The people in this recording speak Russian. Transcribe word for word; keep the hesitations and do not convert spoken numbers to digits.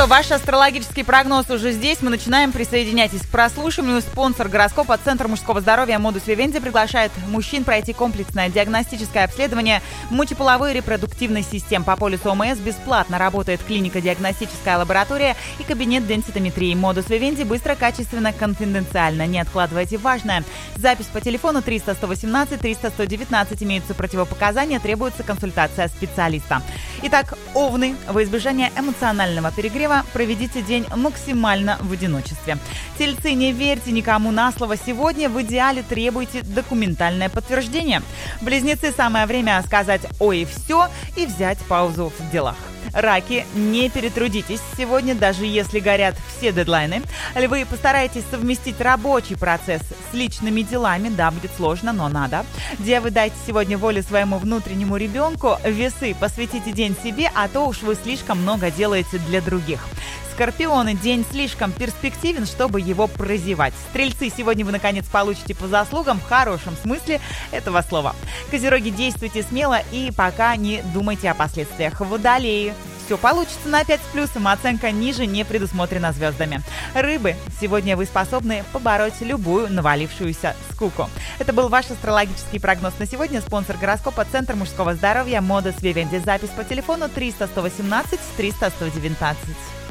что, ваш астрологический прогноз уже здесь. Мы начинаем. Присоединяйтесь к прослушиванию. Спонсор гороскопа Центр мужского здоровья Modus Vivendi приглашает мужчин пройти комплексное диагностическое обследование мультиполовой и репродуктивной систем. По полюсу ОМС бесплатно работает клиника-диагностическая лаборатория и кабинет денситометрии. Modus Vivendi быстро, качественно, конфиденциально. Не откладывайте важное. Запись по телефону триста сто восемнадцать триста сто девятнадцать. Имеются противопоказания, требуется консультация специалиста. Итак, овны, во избежание эмоционального перегрева проведите день максимально в одиночестве. Тельцы, не верьте никому на слово. Сегодня в идеале требуйте документальное подтверждение. Близнецы, самое время сказать «ой» и все и взять паузу в делах. Раки, не перетрудитесь сегодня, даже если горят все дедлайны. Львы, постарайтесь совместить рабочий процесс с личными делами. Да, будет сложно, но надо. Девы, дайте сегодня волю своему внутреннему ребенку. Весы, посвятите день себе, а то уж вы слишком много делаете для других. Скорпионы, день слишком перспективен, чтобы его прозевать. Стрельцы, сегодня вы, наконец, получите по заслугам в хорошем смысле этого слова. Козероги, действуйте смело и пока не думайте о последствиях. Водолеи, все получится на пять с плюсом, оценка ниже не предусмотрена звездами. Рыбы, сегодня вы способны побороть любую навалившуюся скуку. Это был ваш астрологический прогноз на сегодня. Спонсор гороскопа Центр мужского здоровья Modus Vivendi. Запись по телефону триста сто восемнадцать триста сто девятнадцать.